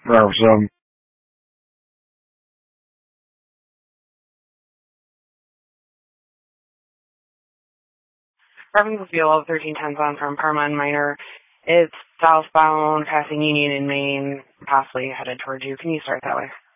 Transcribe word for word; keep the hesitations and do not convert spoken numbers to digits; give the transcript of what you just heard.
Or some. Parking Field thirteen ten on from Parma and Minor. It's southbound, passing Union and Main, possibly headed towards you. Can you start that way?